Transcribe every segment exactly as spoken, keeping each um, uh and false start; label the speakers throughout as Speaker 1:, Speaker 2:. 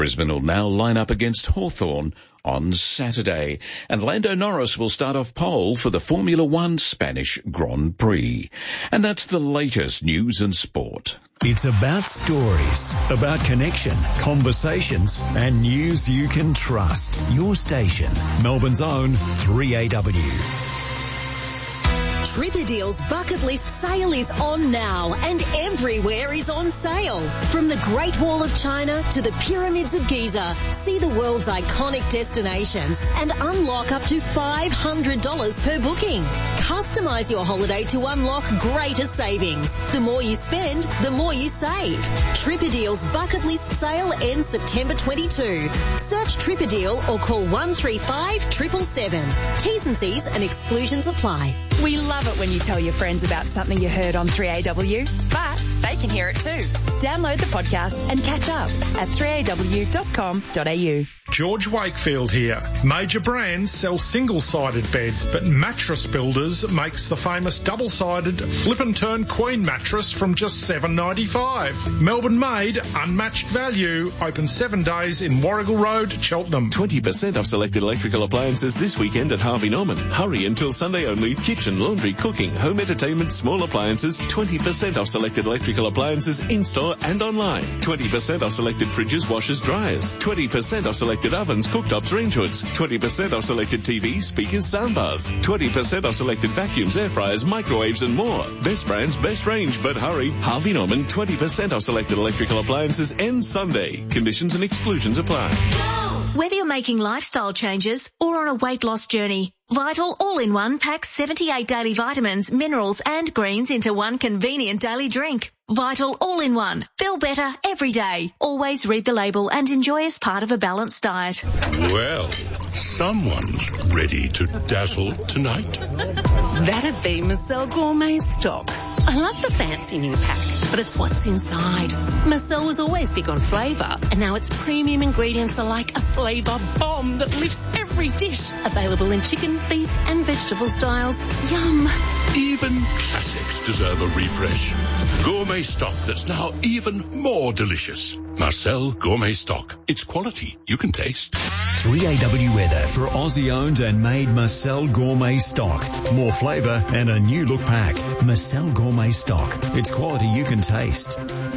Speaker 1: Brisbane will now line up against Hawthorn on Saturday. And Lando Norris will start off pole for the Formula One Spanish Grand Prix. And that's the latest news and sport.
Speaker 2: It's about stories, about connection, conversations, and news you can trust. Your station, Melbourne's own three A W.
Speaker 3: Tripadeal's bucket list sale is on now, and everywhere is on sale. From the Great Wall of China to the Pyramids of Giza, see the world's iconic destinations and unlock up to five hundred dollars per booking. Customize your holiday to unlock greater savings. The more you spend, the more you save. Tripadeal's bucket list sale ends September twenty-second. Search Tripadeal or call one three five, seven seven seven. T's and C's and exclusions apply.
Speaker 4: We love it when you tell your friends about something you heard on three A W, but they can hear it too. Download the podcast and catch up at three a w dot com dot a u.
Speaker 5: George Wakefield here. Major brands sell single-sided beds, but Mattress Builders makes the famous double-sided flip and turn queen mattress from just seven dollars ninety-five. Melbourne-made, unmatched value. Open seven days in Warrigal Road, Cheltenham.
Speaker 6: twenty percent off selected electrical appliances this weekend at Harvey Norman. Hurry until Sunday only. Kitchen, laundry, cooking, home entertainment, small appliances. twenty percent off selected electrical appliances in-store and online. twenty percent off selected fridges, washers, dryers. twenty percent off selected ovens, cooktops, range hoods. twenty percent off selected T Vs, speakers, soundbars. twenty percent off selected vacuums, air fryers, microwaves and more. Best brands, best range, but hurry. Harvey Norman, twenty percent off selected electrical appliances ends Sunday. Conditions and exclusions apply.
Speaker 7: Whether you're making lifestyle changes or on a weight loss journey, Vital All-in-One packs seventy-eight daily vitamins, minerals and greens into one convenient daily drink. Vital All-in-One. Feel better every day. Always read the label and enjoy as part of a balanced diet.
Speaker 8: Well, someone's ready to dazzle tonight.
Speaker 9: That'd be Marcel Gourmet Stock. I love the fancy new pack, but it's what's inside. Marcel was always big on flavour, and now its premium ingredients are like a flavour bomb that lifts every dish. Available in chicken, beef and vegetable styles. Yum.
Speaker 8: Even classics deserve a refresh. Gourmet Stock that's now even more delicious. Marcel Gourmet Stock. It's quality you can taste.
Speaker 2: three A W weather for Aussie-owned and made Marcel Gourmet Stock. More flavour and a new look pack. Marcel Gourmet Stock. It's quality you can taste.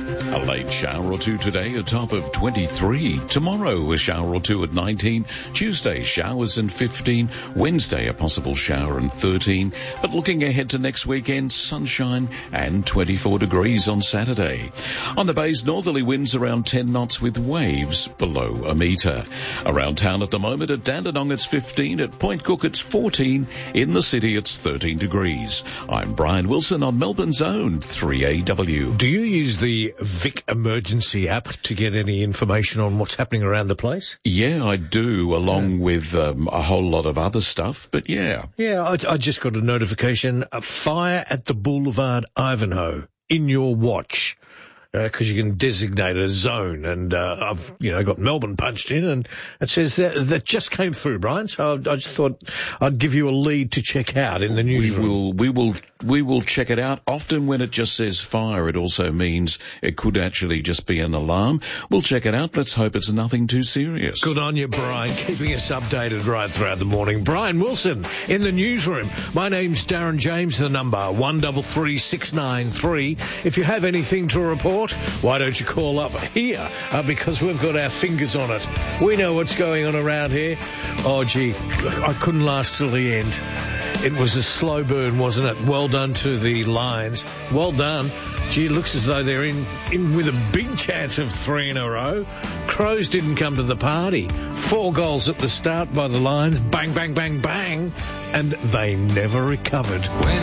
Speaker 1: A late shower or two today, a top of twenty-three. Tomorrow, a shower or two at nineteen. Tuesday, showers and fifteen. Wednesday, a possible shower and thirteen. But looking ahead to next weekend, sunshine and twenty-four degrees on Saturday. On the bay's northerly winds around ten knots with waves below a metre. Around town at the moment, at Dandenong it's fifteen, at Point Cook it's fourteen, in the city it's thirteen degrees. I'm Brian Wilson on Melbourne's own three A W.
Speaker 10: Do you use the Vic Emergency app to get any information on what's happening around the place?
Speaker 1: Yeah, I do, along yeah. with um, a whole lot of other stuff, but yeah.
Speaker 10: Yeah, I, I just got a notification, a fire at the Boulevard Ivanhoe in your watch. Because uh, you can designate a zone, and uh, I've, you know, got Melbourne punched in, and it says that that just came through, Brian. So I, I just thought I'd give you a lead to check out in the newsroom.
Speaker 1: We will, we will, we will check it out. Often when it just says fire, it also means it could actually just be an alarm. We'll check it out. Let's hope it's nothing too serious.
Speaker 10: Good on you, Brian, keeping us updated right throughout the morning. Brian Wilson in the newsroom. My name's Darren James. The number one double three six nine three. If you have anything to report, why don't you call up here, uh, because we've got our fingers on it. We know what's going on around here. Oh, gee, I couldn't last till the end. It was a slow burn, wasn't it? Well done to the Lions. Well done. Gee, it looks as though they're in, in with a big chance of three in a row. Crows didn't come to the party. Four goals at the start by the Lions. Bang, bang, bang, bang. And they never recovered. When